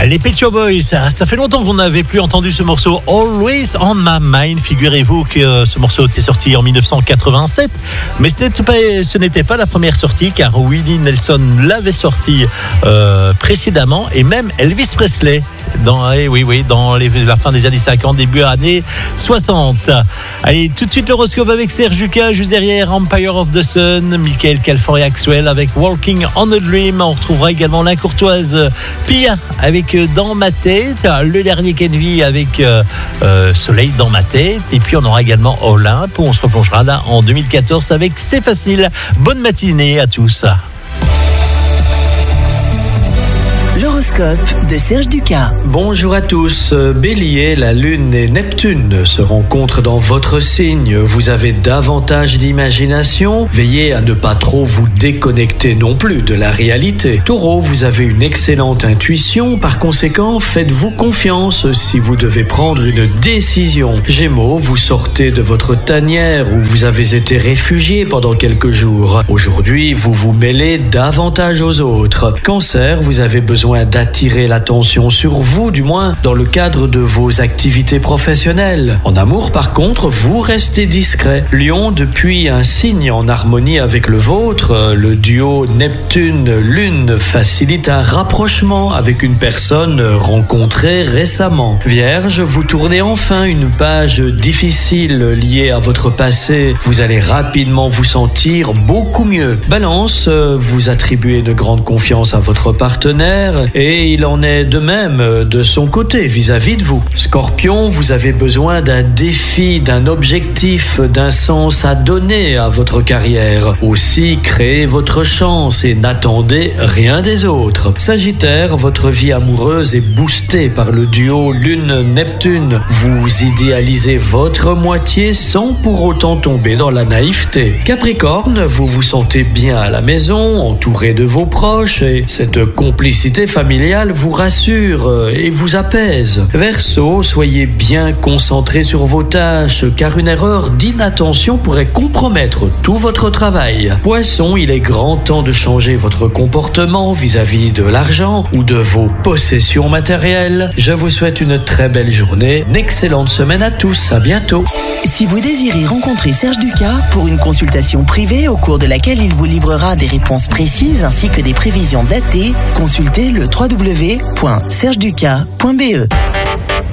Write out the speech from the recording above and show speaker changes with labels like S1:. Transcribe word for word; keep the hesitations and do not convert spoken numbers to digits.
S1: Les Pet Shop Boys, ça, ça fait longtemps qu'on n'avait plus entendu ce morceau Always on My Mind. Figurez-vous que ce morceau était sorti en dix-neuf cent quatre-vingt-sept, mais ce n'était pas, ce n'était pas la première sortie, car Willie Nelson l'avait sorti euh, précédemment, et même Elvis Presley dans, eh oui, oui, dans les, la fin des années cinquante, début années soixante. Allez, tout de suite l'horoscope avec Serge Ducas, juste derrière Empire of the Sun, Michael California Axwell avec Walking on a Dream. On retrouvera également la courtoise Pia avec Dans ma tête, le dernier Kenvi avec euh, euh, Soleil dans ma tête, et puis on aura également Olympe, où on se replongera là en deux mille quatorze avec C'est facile. Bonne matinée à tous.
S2: L'horoscope de Serge Ducas.
S3: Bonjour à tous. Bélier, la Lune et Neptune se rencontrent dans votre signe. Vous avez davantage d'imagination. Veillez à ne pas trop vous déconnecter non plus de la réalité. Taureau, vous avez une excellente intuition. Par conséquent, faites-vous confiance si vous devez prendre une décision. Gémeaux, vous sortez de votre tanière où vous avez été réfugié pendant quelques jours. Aujourd'hui, vous vous mêlez davantage aux autres. Cancer, vous avez besoin d'attirer l'attention sur vous, du moins dans le cadre de vos activités professionnelles. En amour, par contre, vous restez discret. Lion, depuis un signe en harmonie avec le vôtre, le duo Neptune-Lune facilite un rapprochement avec une personne rencontrée récemment. Vierge, vous tournez enfin une page difficile liée à votre passé. Vous allez rapidement vous sentir beaucoup mieux. Balance, vous attribuez une grande confiance à votre partenaire, et il en est de même de son côté vis-à-vis de vous. Scorpion, vous avez besoin d'un défi, d'un objectif, d'un sens à donner à votre carrière. Aussi, créez votre chance et n'attendez rien des autres. Sagittaire, votre vie amoureuse est boostée par le duo Lune-Neptune. Vous idéalisez votre moitié sans pour autant tomber dans la naïveté. Capricorne, vous vous sentez bien à la maison, entouré de vos proches, et cette complicité familiale vous rassure et vous apaise. Verseau, soyez bien concentré sur vos tâches, car une erreur d'inattention pourrait compromettre tout votre travail. Poisson, il est grand temps de changer votre comportement vis-à-vis de l'argent ou de vos possessions matérielles. Je vous souhaite une très belle journée, une excellente semaine à tous, à bientôt.
S2: Si vous désirez rencontrer Serge Ducas pour une consultation privée au cours de laquelle il vous livrera des réponses précises ainsi que des prévisions datées, consultez le w w w point serge ducas point b e.